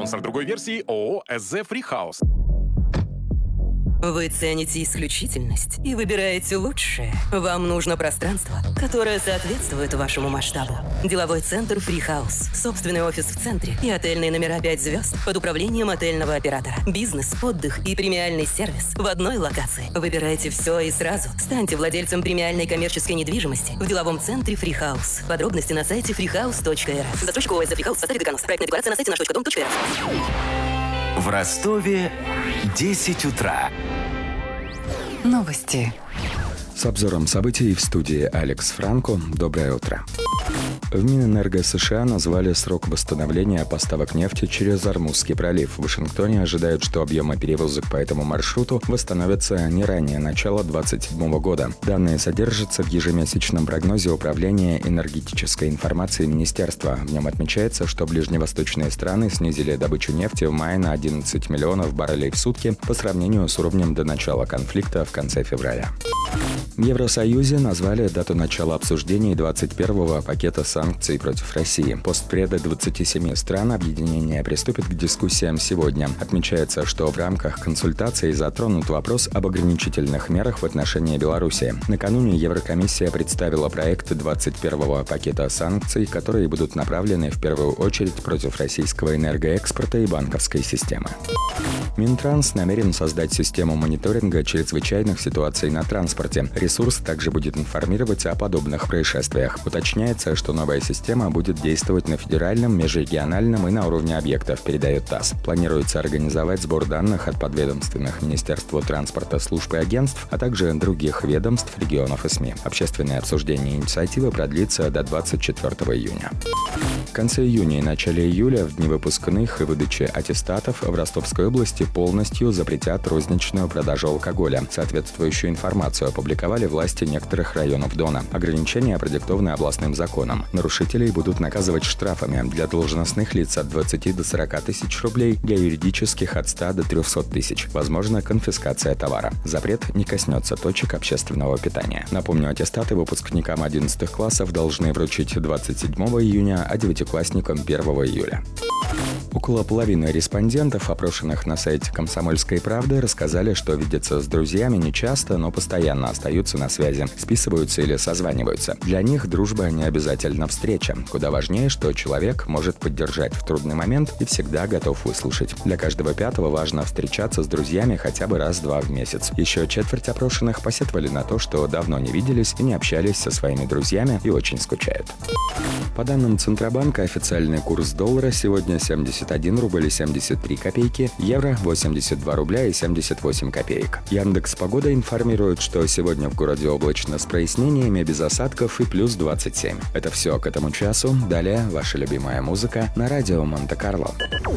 Спонсор другой версии ООО «СЗ Фрихаус». Вы цените исключительность и выбираете лучшее. Вам нужно пространство, которое соответствует вашему масштабу. Деловой центр Фрихаус. Собственный офис в центре и отельные номера 5 звезд под управлением отельного оператора. Бизнес, отдых и премиальный сервис в одной локации. Выбирайте все и сразу. Станьте владельцем премиальной коммерческой недвижимости в деловом центре Фрихаус. Подробности на сайте freehouse.rf. Застройщик ОСЗ Фрихаус в составе Гаганус. Проектная декларация на сайте наш.дом.рф. В Ростове 10 утра. Новости. С обзором событий в студии Алекс Франко. Доброе утро. В Минэнерго США назвали срок восстановления поставок нефти через Ормузский пролив. В Вашингтоне ожидают, что объемы перевозок по этому маршруту восстановятся не ранее начала 2027 года. Данные содержатся в ежемесячном прогнозе Управления энергетической информации Министерства. В нем отмечается, что ближневосточные страны снизили добычу нефти в мае на 11 миллионов баррелей в сутки по сравнению с уровнем до начала конфликта в конце февраля. В Евросоюзе назвали дату начала обсуждений 21-го пакета санкций против России. Постпреды 27 стран объединения приступит к дискуссиям сегодня. Отмечается, что в рамках консультаций затронут вопрос об ограничительных мерах в отношении Беларуси. Накануне Еврокомиссия представила проект 21-го пакета санкций, которые будут направлены в первую очередь против российского энергоэкспорта и банковской системы. Минтранс намерен создать систему мониторинга чрезвычайных ситуаций на транспорте. Ресурс также будет информировать о подобных происшествиях. Уточняется, что новая система будет действовать на федеральном, межрегиональном и на уровне объектов, передает ТАСС. Планируется организовать сбор данных от подведомственных Министерству транспорта, служб и агентств, а также других ведомств, регионов и СМИ. Общественное обсуждение инициативы продлится до 24 июня. В конце июня и начале июля, в дни выпускных и выдачи аттестатов, в Ростовской области полностью запретят розничную продажу алкоголя. Соответствующую информацию опубликовали власти некоторых районов Дона. Ограничения продиктованы областным законом. Нарушителей будут наказывать штрафами для должностных лиц от 20 до 40 тысяч рублей, для юридических от 100 до 300 тысяч. Возможна конфискация товара. Запрет не коснется точек общественного питания. Напомню, аттестаты выпускникам 11 классов должны вручить 27 июня, а девятиклассникам 1 июля. Около половины респондентов, опрошенных на сайте «Комсомольской правды», рассказали, что видятся с друзьями не часто, но постоянно остаются на связи, списываются или созваниваются. Для них дружба не обязательно встреча. Куда важнее, что человек может поддержать в трудный момент и всегда готов выслушать. Для каждого пятого важно встречаться с друзьями хотя бы раз-два в месяц. Еще четверть опрошенных посетовали на то, что давно не виделись и не общались со своими друзьями и очень скучают. По данным Центробанка, официальный курс доллара сегодня 71 рубль и 73 копейки, евро 82 рубля и 78 копеек. Яндекс.Погода информирует, что сегодня в городе облачно с прояснениями, без осадков и плюс 27. Это все к этому часу. Далее ваша любимая музыка на радио Монте-Карло.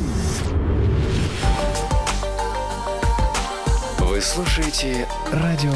Вы слушаете радио